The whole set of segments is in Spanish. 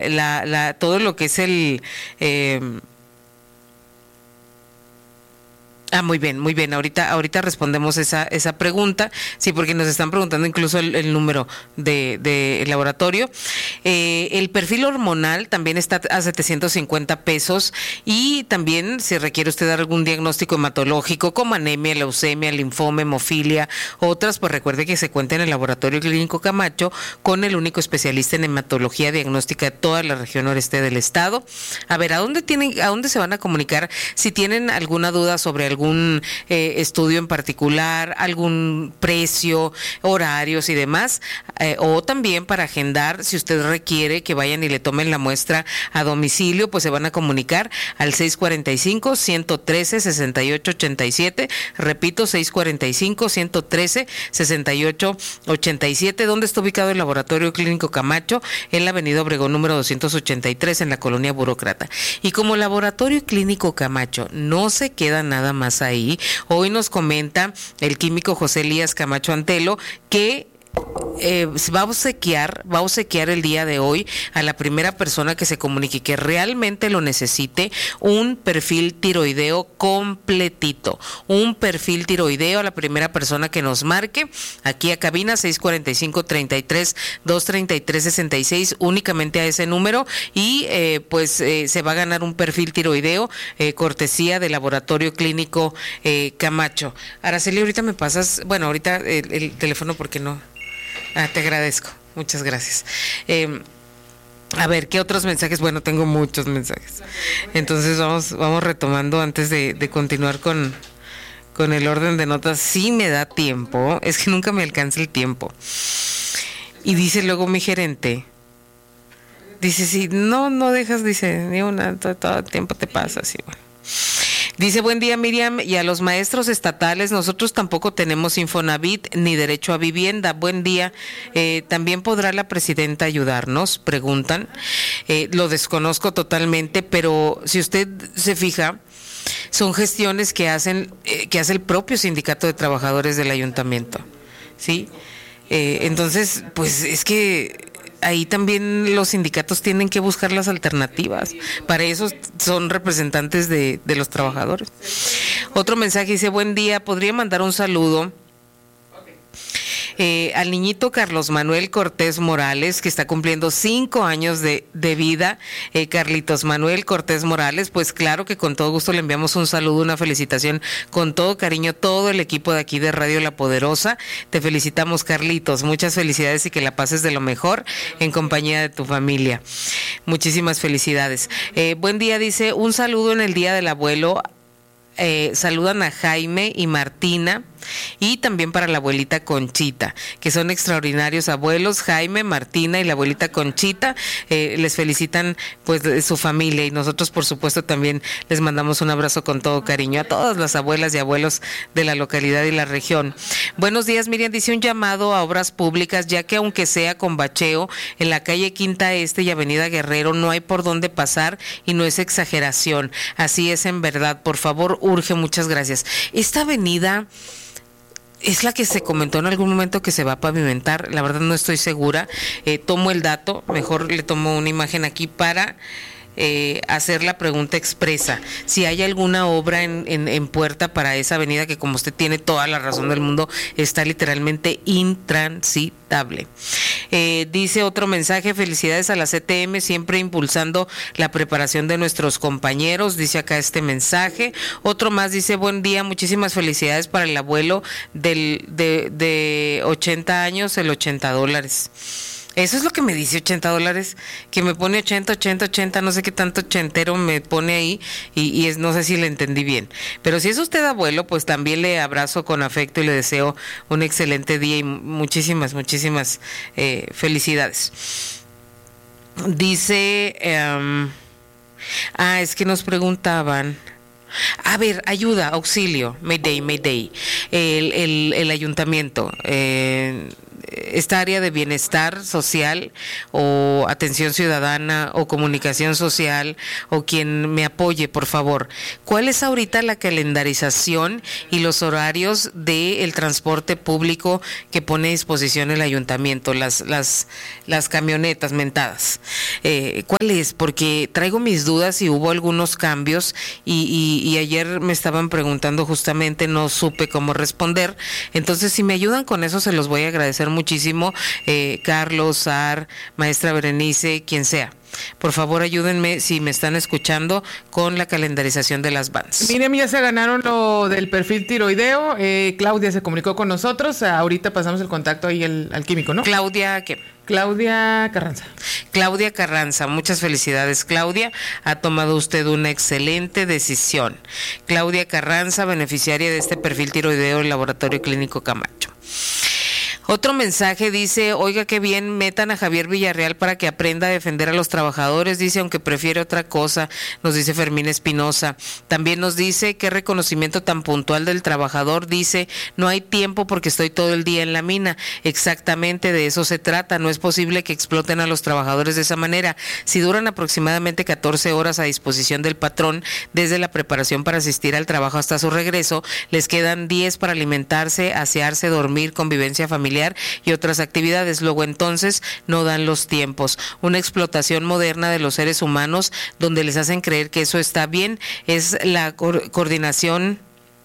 todo lo que es el... muy bien, muy bien. Ahorita respondemos esa pregunta, sí, porque nos están preguntando incluso el número de laboratorio. El perfil hormonal también está a 750 pesos y también si requiere usted algún diagnóstico hematológico como anemia, leucemia, linfoma, hemofilia, otras, pues recuerde que se cuenta en el Laboratorio Clínico Camacho con el único especialista en hematología diagnóstica de toda la región noreste del estado. A ver, ¿a dónde se van a comunicar si tienen alguna duda sobre algún estudio en particular, algún precio, horarios y demás, o también para agendar, si usted requiere que vayan y le tomen la muestra a domicilio, pues se van a comunicar al 645-113-6887, repito, 645-113-6887, ¿dónde está ubicado el Laboratorio Clínico Camacho? En la avenida Obregón número 283 en la colonia Burócrata. Y como Laboratorio Clínico Camacho no se queda nada más ahí, hoy nos comenta el químico José Elías Camacho Antelo que va a obsequiar el día de hoy a la primera persona que se comunique que realmente lo necesite un perfil tiroideo completito, un perfil tiroideo a la primera persona que nos marque aquí a cabina 645-33-233-66, únicamente a ese número y se va a ganar un perfil tiroideo cortesía del Laboratorio Clínico Camacho. Araceli, ahorita me pasas, ahorita el teléfono porque no. Te agradezco, muchas gracias. A ver, ¿qué otros mensajes? Bueno, tengo muchos mensajes. Entonces vamos retomando antes de continuar con el orden de notas. Sí me da tiempo, es que nunca me alcanza el tiempo. Y dice luego mi gerente, dice, si no dejas, dice, ni una, todo el tiempo te pasa así, bueno. Dice, buen día Miriam, y a los maestros estatales, nosotros tampoco tenemos Infonavit ni derecho a vivienda. Buen día, ¿también podrá la presidenta ayudarnos? Preguntan. Lo desconozco totalmente, pero si usted se fija, son gestiones que hace el propio sindicato de trabajadores del ayuntamiento, ¿sí? Entonces, pues es que ahí también los sindicatos tienen que buscar las alternativas. Para eso son representantes de los trabajadores. Otro mensaje dice, buen día, ¿podría mandar un saludo al niñito Carlos Manuel Cortés Morales, que está cumpliendo 5 años de vida? Carlitos Manuel Cortés Morales, pues claro que con todo gusto le enviamos un saludo, una felicitación con todo cariño, todo el equipo de aquí de Radio La Poderosa. Te felicitamos, Carlitos, muchas felicidades y que la pases de lo mejor en compañía de tu familia. Muchísimas felicidades. Buen día, dice, un saludo en el Día del Abuelo. Saludan a Jaime y Martina y también para la abuelita Conchita, que son extraordinarios abuelos, Jaime, Martina y la abuelita Conchita. Les felicitan pues de su familia y nosotros por supuesto también les mandamos un abrazo con todo cariño a todas las abuelas y abuelos de la localidad y la región. Buenos días, Miriam, dice un llamado a obras públicas, ya que aunque sea con bacheo en la calle Quinta Este y Avenida Guerrero no hay por dónde pasar y no es exageración, así es en verdad, por favor urge, muchas gracias. Esta avenida es la que se comentó en algún momento que se va a pavimentar, la verdad no estoy segura, tomo el dato, mejor le tomo una imagen aquí para hacer la pregunta expresa, si hay alguna obra en puerta para esa avenida que, como usted tiene toda la razón del mundo, está literalmente intransitable. Dice otro mensaje, felicidades a la CTM, siempre impulsando la preparación de nuestros compañeros, dice acá este mensaje. Otro más dice, buen día, muchísimas felicidades para el abuelo de 80 años, el $80. Eso es lo que me dice, $80, que me pone 80, no sé qué tanto ochentero me pone ahí y no sé si le entendí bien. Pero si es usted abuelo, pues también le abrazo con afecto y le deseo un excelente día y muchísimas felicidades. Dice, es que nos preguntaban. A ver, ayuda, auxilio, Mayday, el ayuntamiento. esta área de bienestar social o atención ciudadana o comunicación social o quien me apoye, por favor, ¿cuál es ahorita la calendarización y los horarios del transporte público que pone a disposición el ayuntamiento, las camionetas mentadas? ¿Cuál es? Porque traigo mis dudas y hubo algunos cambios y ayer me estaban preguntando justamente, no supe cómo responder. Entonces, si me ayudan con eso, se los voy a agradecer muchísimo, Carlos, Sar, maestra Berenice, quien sea. Por favor, ayúdenme, si me están escuchando, con la calendarización de las bands. Miriam, ya se ganaron lo del perfil tiroideo. Claudia se comunicó con nosotros. Ahorita pasamos el contacto ahí al químico, ¿no? Claudia, ¿qué? Claudia Carranza. Claudia Carranza, muchas felicidades, Claudia. Ha tomado usted una excelente decisión. Claudia Carranza, beneficiaria de este perfil tiroideo del Laboratorio Clínico Camacho. Otro mensaje dice, oiga, qué bien, metan a Javier Villarreal para que aprenda a defender a los trabajadores, dice, aunque prefiere otra cosa, nos dice Fermín Espinosa. También nos dice, qué reconocimiento tan puntual del trabajador, dice, no hay tiempo porque estoy todo el día en la mina. Exactamente de eso se trata, no es posible que exploten a los trabajadores de esa manera. Si duran aproximadamente 14 horas a disposición del patrón, desde la preparación para asistir al trabajo hasta su regreso, les quedan 10 para alimentarse, asearse, dormir, convivencia familiar y otras actividades. Luego entonces no dan los tiempos. Una explotación moderna de los seres humanos donde les hacen creer que eso está bien. Es la coordinación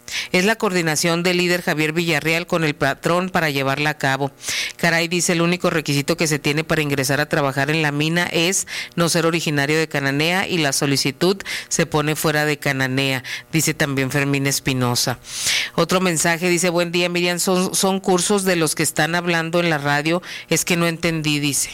del líder Javier Villarreal con el patrón para llevarla a cabo. Caray, dice, el único requisito que se tiene para ingresar a trabajar en la mina es no ser originario de Cananea y la solicitud se pone fuera de Cananea, dice también Fermín Espinosa. Otro mensaje dice, buen día, Miriam, son cursos de los que están hablando en la radio, es que no entendí, dice.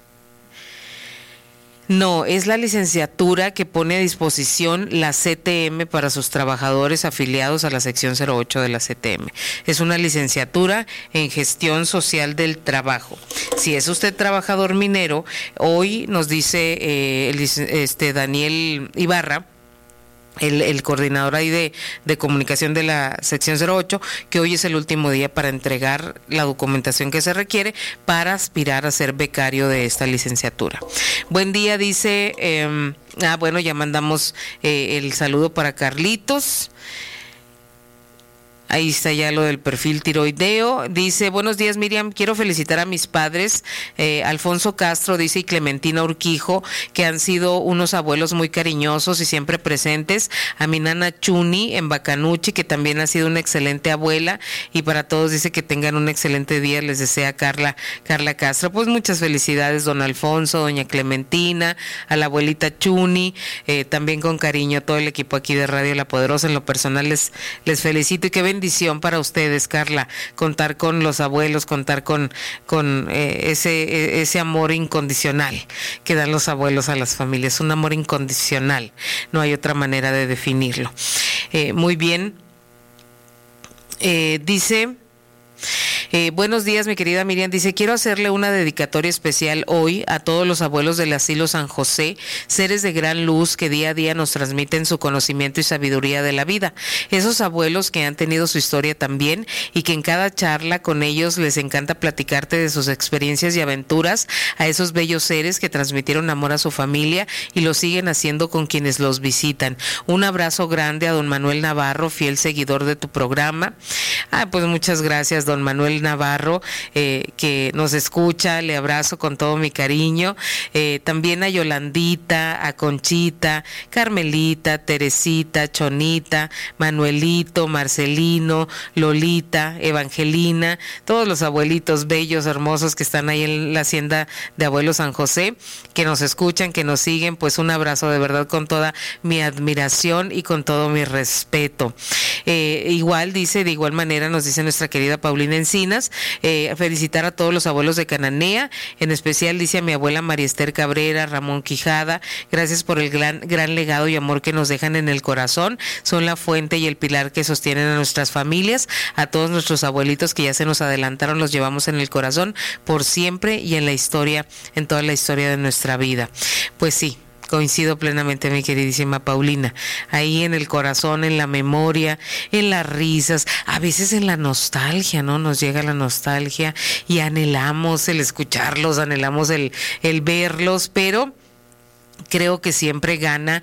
No, es la licenciatura que pone a disposición la CTM para sus trabajadores afiliados a la sección 08 de la CTM. Es una licenciatura en gestión social del trabajo. Si es usted trabajador minero, hoy nos dice Daniel Ibarra, el coordinador ahí de comunicación de la sección 08, que hoy es el último día para entregar la documentación que se requiere para aspirar a ser becario de esta licenciatura. Buen día, dice, bueno, ya mandamos el saludo para Carlitos. Ahí está ya lo del perfil tiroideo. Dice, buenos días, Miriam, quiero felicitar a mis padres, Alfonso Castro, dice, y Clementina Urquijo, que han sido unos abuelos muy cariñosos y siempre presentes. A mi nana Chuni en Bacanuchi, que también ha sido una excelente abuela. Y para todos dice que tengan un excelente día, les desea Carla Castro. Pues muchas felicidades, don Alfonso, doña Clementina, a la abuelita Chuni, también con cariño a todo el equipo aquí de Radio La Poderosa. En lo personal les felicito y que bendición para ustedes, Carla, contar con los abuelos, contar con ese amor incondicional que dan los abuelos a las familias, un amor incondicional, no hay otra manera de definirlo. Muy bien, dice... buenos días, mi querida Miriam, dice, quiero hacerle una dedicatoria especial hoy a todos los abuelos del asilo San José, seres de gran luz que día a día nos transmiten su conocimiento y sabiduría de la vida. Esos abuelos que han tenido su historia también y que en cada charla con ellos les encanta platicarte de sus experiencias y aventuras, a esos bellos seres que transmitieron amor a su familia y lo siguen haciendo con quienes los visitan. Un abrazo grande a don Manuel Navarro, fiel seguidor de tu programa. Pues muchas gracias, don Manuel Navarro, que nos escucha, le abrazo con todo mi cariño. También a Yolandita, a Conchita, Carmelita, Teresita, Chonita, Manuelito, Marcelino, Lolita, Evangelina, todos los abuelitos bellos, hermosos que están ahí en la hacienda de Abuelo San José, que nos escuchan, que nos siguen, pues un abrazo de verdad con toda mi admiración y con todo mi respeto. Igual dice, de igual manera nos dice nuestra querida Paulina Encinas, felicitar a todos los abuelos de Cananea, en especial dice a mi abuela María Esther Cabrera, Ramón Quijada, gracias por el gran legado y amor que nos dejan en el corazón, son la fuente y el pilar que sostienen a nuestras familias. A todos nuestros abuelitos que ya se nos adelantaron, los llevamos en el corazón por siempre y en la historia, en toda la historia de nuestra vida. Pues sí, Coincido plenamente, mi queridísima Paulina. Ahí en el corazón, en la memoria, en las risas, a veces en la nostalgia, ¿no? Nos llega la nostalgia y anhelamos el escucharlos, anhelamos el verlos, pero creo que siempre gana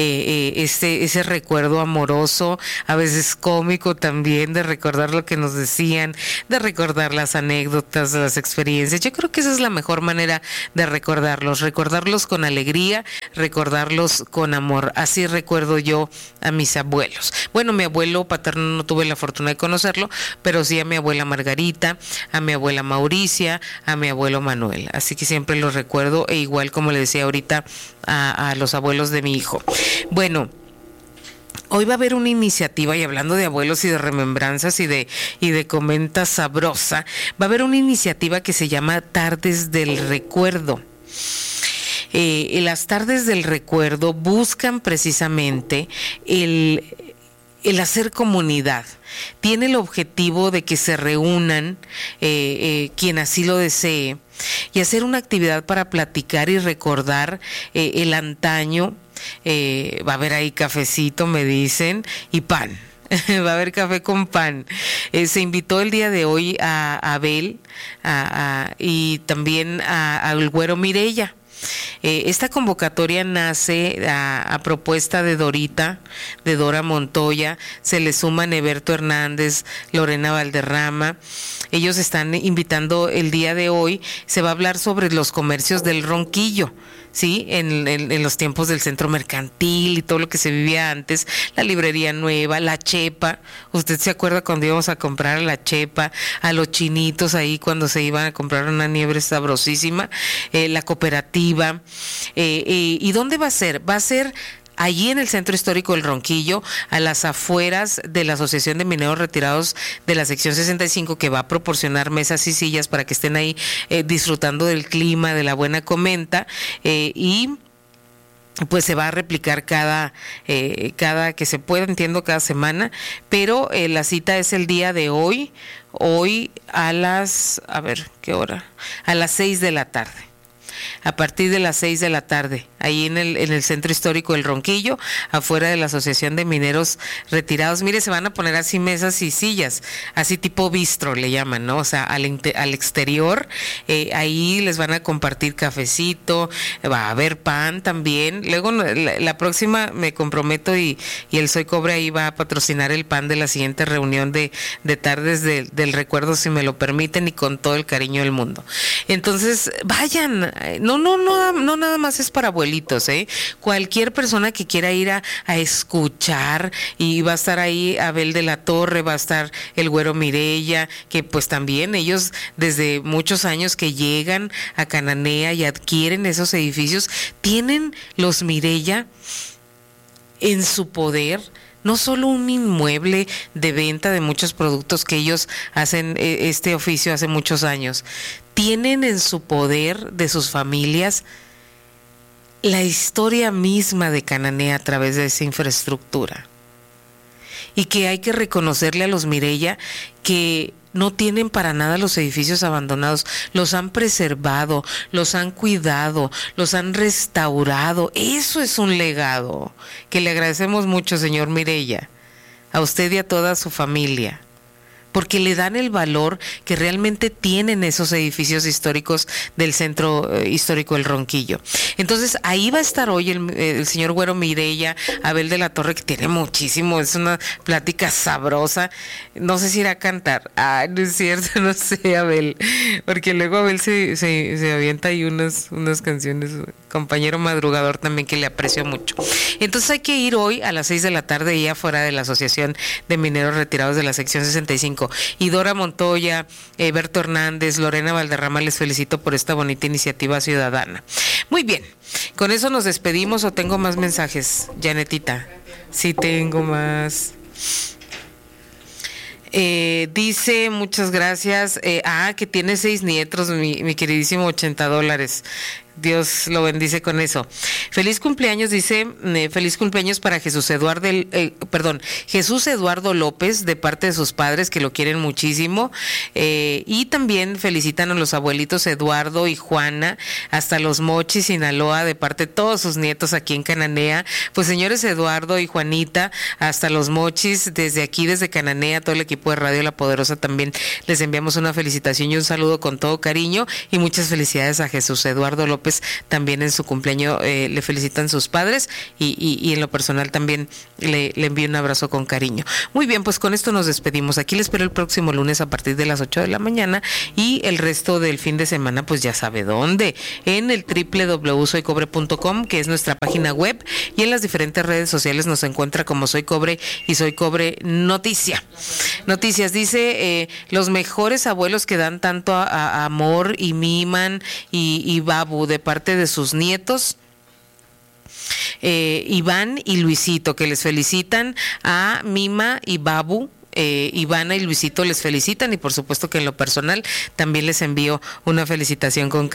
ese recuerdo amoroso, a veces cómico también, de recordar lo que nos decían, de recordar las anécdotas, las experiencias. Yo creo que esa es la mejor manera de recordarlos con alegría, recordarlos con amor. Así recuerdo yo a mis abuelos. Bueno, mi abuelo paterno no tuve la fortuna de conocerlo, pero sí a mi abuela Margarita, a mi abuela Mauricia, a mi abuelo Manuel. Así que siempre los recuerdo, e igual como le decía ahorita a los abuelos de mi hijo. Bueno, hoy va a haber una iniciativa, y hablando de abuelos y de remembranzas y de comenta sabrosa, va a haber una iniciativa que se llama Tardes del Recuerdo. Las Tardes del Recuerdo buscan precisamente el hacer comunidad. Tiene el objetivo de que se reúnan quien así lo desee y hacer una actividad para platicar y recordar el antaño. Va a haber ahí cafecito, me dicen, y pan. Va a haber café con pan. Se invitó el día de hoy a Abel y también al Güero Mireya. Esta convocatoria nace a propuesta de Dora Montoya. Se le suman Eberto Hernández, Lorena Valderrama. Ellos están invitando el día de hoy. Se va a hablar sobre los comercios del Ronquillo, ¿sí? En los tiempos del centro mercantil y todo lo que se vivía antes, la librería nueva, la chepa. ¿Usted se acuerda cuando íbamos a comprar a la chepa, a los chinitos ahí cuando se iban a comprar una nieve sabrosísima? La cooperativa. ¿Y dónde va a ser? Va a ser allí en el Centro Histórico del Ronquillo, a las afueras de la Asociación de Mineros Retirados de la sección 65, que va a proporcionar mesas y sillas para que estén ahí disfrutando del clima, de la buena comenta, y pues se va a replicar cada que se pueda, entiendo, cada semana, pero la cita es el día de hoy a las, a ver, ¿qué hora? A las 6 de la tarde. A partir de las 6 de la tarde, ahí en el Centro Histórico del Ronquillo, afuera de la Asociación de Mineros Retirados. Mire, se van a poner así mesas y sillas, así tipo bistro le llaman, ¿no? O sea, al exterior, ahí les van a compartir cafecito, va a haber pan también. Luego, la próxima me comprometo y el Soy Cobre ahí va a patrocinar el pan de la siguiente reunión de Tardes del Recuerdo, si me lo permiten, y con todo el cariño del mundo. Entonces, vayan. No nada más es para abuelitos, Cualquier persona que quiera ir a escuchar, y va a estar ahí Abel de la Torre, va a estar el Güero Mireya, que pues también ellos desde muchos años que llegan a Cananea y adquieren esos edificios, tienen los Mireya en su poder no solo un inmueble de venta de muchos productos que ellos hacen este oficio hace muchos años, tienen en su poder de sus familias la historia misma de Cananea a través de esa infraestructura. Y que hay que reconocerle a los Mireya que no tienen para nada los edificios abandonados, los han preservado, los han cuidado, los han restaurado. Eso es un legado que le agradecemos mucho, señor Mireya, a usted y a toda su familia, porque le dan el valor que realmente tienen esos edificios históricos del Centro Histórico del Ronquillo. Entonces, ahí va a estar hoy el señor Güero Mireya, Abel de la Torre, que tiene muchísimo, es una plática sabrosa. No sé si irá a cantar. No es cierto, no sé, Abel, porque luego Abel se avienta ahí unas canciones, compañero madrugador también, que le aprecio mucho. Entonces hay que ir hoy a las 6 de la tarde y afuera de la Asociación de Mineros Retirados de la sección 65. Y Dora Montoya, Eberto Hernández, Lorena Valderrama, les felicito por esta bonita iniciativa ciudadana. Muy bien, con eso nos despedimos. ¿O tengo más mensajes, Janetita? Sí, tengo más. Dice, muchas gracias, que tiene 6 nietos, mi queridísimo $80. Dios lo bendice con eso. Feliz cumpleaños, dice, feliz cumpleaños para Jesús Eduardo López, de parte de sus padres que lo quieren muchísimo, y también felicitan a los abuelitos Eduardo y Juana, hasta Los Mochis, Sinaloa, de parte de todos sus nietos aquí en Cananea. Pues señores Eduardo y Juanita, hasta Los Mochis, desde aquí, desde Cananea, todo el equipo de Radio La Poderosa también les enviamos una felicitación y un saludo con todo cariño, y muchas felicidades a Jesús Eduardo López, también en su cumpleaños le felicitan sus padres, y en lo personal también le envío un abrazo con cariño. Muy bien, pues con esto nos despedimos. Aquí les espero el próximo lunes a partir de las 8 de la mañana, y el resto del fin de semana pues ya sabe dónde, en el www.soycobre.com, que es nuestra página web, y en las diferentes redes sociales nos encuentra como Soy Cobre y Soy Cobre Noticias, dice, los mejores abuelos que dan tanto a amor y miman y babu de parte de sus nietos, Iván y Luisito, que les felicitan a Mima y Babu. Ivana y Luisito les felicitan, y por supuesto que en lo personal también les envío una felicitación con